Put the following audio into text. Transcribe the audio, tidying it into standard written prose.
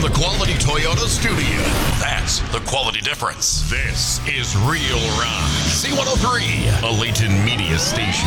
the Quality Toyota studio. That's the quality difference. This is Real Rock. C103, a Layton media station.